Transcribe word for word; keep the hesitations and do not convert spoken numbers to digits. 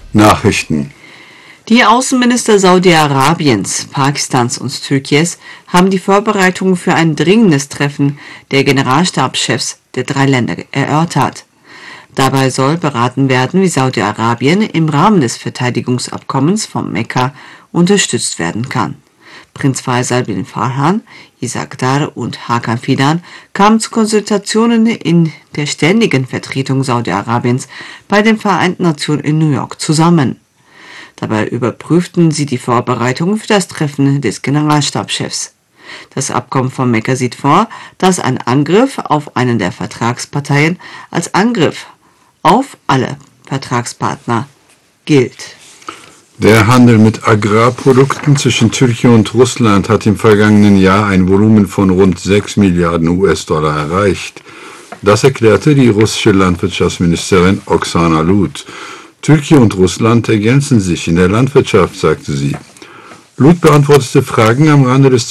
Nachrichten. Die Außenminister Saudi-Arabiens, Pakistans und Türkiens haben die Vorbereitungen für ein dringendes Treffen der Generalstabschefs der drei Länder erörtert. Dabei soll beraten werden, wie Saudi-Arabien im Rahmen des Verteidigungsabkommens von Mekka unterstützt werden kann. Prinz Faisal bin Farhan, Isaac Dar und Hakan Fidan kamen zu Konsultationen in der ständigen Vertretung Saudi-Arabiens bei den Vereinten Nationen in New York zusammen. Dabei überprüften sie die Vorbereitungen für das Treffen des Generalstabschefs. Das Abkommen von Mekka sieht vor, dass ein Angriff auf einen der Vertragsparteien als Angriff auf alle Vertragspartner gilt. Der Handel mit Agrarprodukten zwischen Türkei und Russland hat im vergangenen Jahr ein Volumen von rund sechs Milliarden U S-Dollar erreicht. Das erklärte die russische Landwirtschaftsministerin Oksana Lut. Türkei und Russland ergänzen sich in der Landwirtschaft, sagte sie. Lut beantwortete Fragen am Rande des